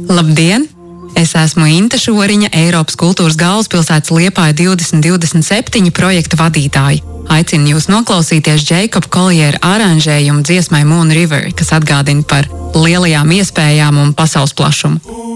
Labdien! Es esmu Inte Šoriņa, Eiropas kultūras galvaspilsētas Liepāja 2027 projekta vadītāja. Aicinu jūs noklausīties Jacoba Colliera aranžējumu dziesmai Moon River, kas atgādina par lielajām iespējām un pasaules plašumu.